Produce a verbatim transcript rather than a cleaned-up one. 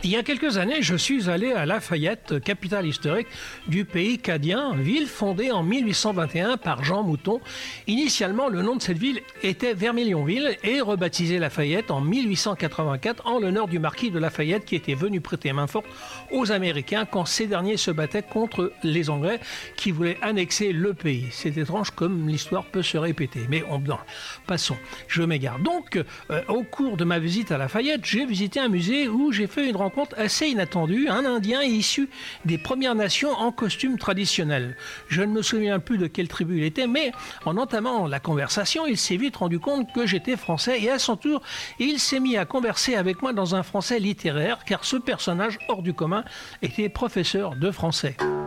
Il y a quelques années, je suis allé à Lafayette, capitale historique du pays cadien, ville fondée en mille huit cent vingt et un par Jean Mouton. Initialement, le nom de cette ville était Vermillionville et rebaptisé Lafayette en mille huit cent quatre-vingt-quatre en l'honneur du marquis de Lafayette qui était venu prêter main forte aux Américains quand ces derniers se battaient contre les Anglais qui voulaient annexer le pays. C'est étrange comme l'histoire peut se répéter, mais on, non, passons, je m'égare. Donc, euh, au cours de ma visite à Lafayette, j'ai visité un musée où j'ai fait une rencontre assez inattendue, un Indien issu des Premières Nations en costume traditionnel. Je ne me souviens plus de quelle tribu il était, mais en entamant la conversation, il s'est vite rendu compte que j'étais français et à son tour, il s'est mis à converser avec moi dans un français littéraire, car ce personnage hors du commun était professeur de français.